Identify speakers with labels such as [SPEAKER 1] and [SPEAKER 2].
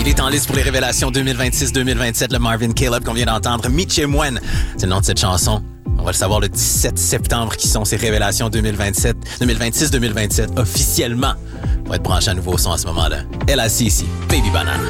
[SPEAKER 1] Il est en liste pour les révélations 2026-2027, le Marvin Caleb qu'on vient d'entendre. Michemwen, c'est le nom de cette chanson. On va le savoir le 17 septembre qui sont ces révélations 2026-2027 officiellement. Pour être branché à nouveau son à ce moment-là. LAC ici, Baby Banana.